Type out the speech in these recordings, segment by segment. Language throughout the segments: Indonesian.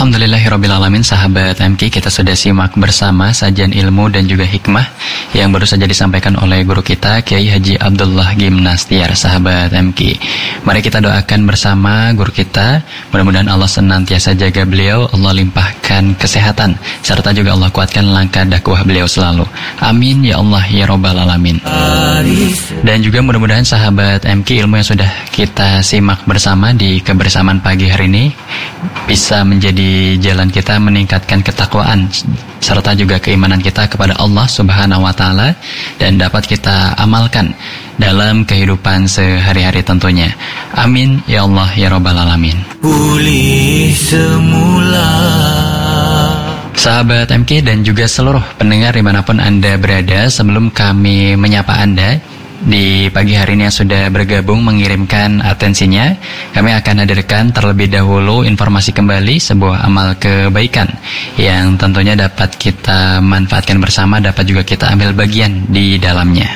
Alhamdulillahirrabbilalamin, sahabat MK, kita sudah simak bersama sajian ilmu dan juga hikmah yang baru saja disampaikan oleh guru kita Kiai Haji Abdullah Gimnastiar, sahabat MK. Mari kita doakan bersama guru kita, mudah-mudahan Allah senantiasa jaga beliau, Allah limpahkan kesehatan, serta juga Allah kuatkan langkah dakwah beliau selalu. Amin ya Allah ya Rabbal Alamin. Dan juga mudah-mudahan sahabat MK, ilmu yang sudah kita simak bersama di kebersamaan pagi hari ini bisa menjadi jalan kita meningkatkan ketakwaan serta juga keimanan kita kepada Allah Subhanahu wa taala dan dapat kita amalkan dalam kehidupan sehari-hari tentunya. Amin ya Allah ya Rabbal Alamin. Pulih semula. Sahabat MK dan juga seluruh pendengar dimanapun Anda berada, sebelum kami menyapa Anda di pagi hari ini yang sudah bergabung mengirimkan atensinya, kami akan hadirkan terlebih dahulu informasi kembali sebuah amal kebaikan yang tentunya dapat kita manfaatkan bersama, dapat juga kita ambil bagian di dalamnya.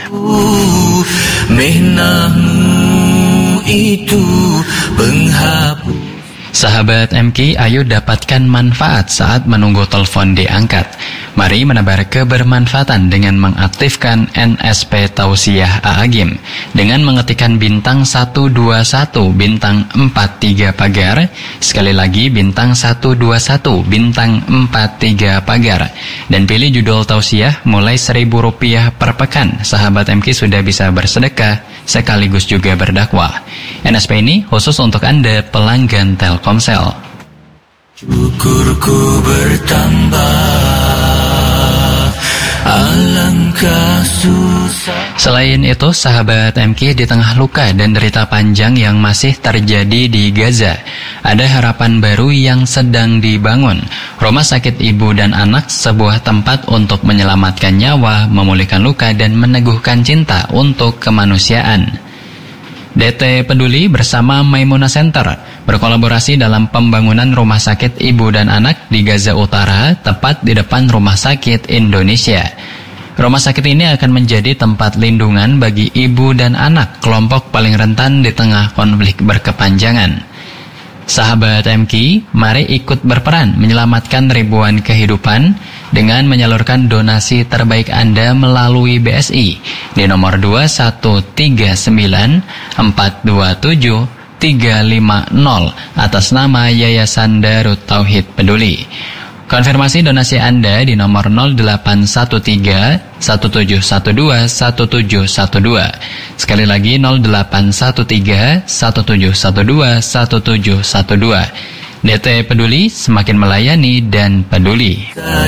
Itu penghapus. Sahabat MK, ayo dapatkan manfaat saat menunggu telepon diangkat. Mari menebar kebermanfaatan dengan mengaktifkan NSP Tausiah A'agim dengan mengetikkan bintang 121 bintang 43 pagar. Sekali lagi bintang 121 bintang 43 pagar dan pilih judul tausiah mulai Rp1.000 per pekan. Sahabat MK sudah bisa bersedekah sekaligus juga berdakwah. NSP ini khusus untuk Anda pelanggan Telkomsel. Syukurku bertambah, alangkah susah. Selain itu, sahabat MK, di tengah luka dan derita panjang yang masih terjadi di Gaza, ada harapan baru yang sedang dibangun. Rumah Sakit Ibu dan Anak, sebuah tempat untuk menyelamatkan nyawa, memulihkan luka, dan meneguhkan cinta untuk kemanusiaan. DT Peduli bersama Maimuna Center berkolaborasi dalam pembangunan Rumah Sakit Ibu dan Anak di Gaza Utara, tepat di depan Rumah Sakit Indonesia. Rumah sakit ini akan menjadi tempat lindungan bagi ibu dan anak, kelompok paling rentan di tengah konflik berkepanjangan. Sahabat MK, mari ikut berperan menyelamatkan ribuan kehidupan dengan menyalurkan donasi terbaik Anda melalui BSI di nomor 2139427 atas nama Yayasan Darut Tauhid Peduli. Konfirmasi donasi Anda di nomor 0813 1712 1712. Sekali lagi 0813 1712 1712. DT Peduli, semakin melayani dan peduli.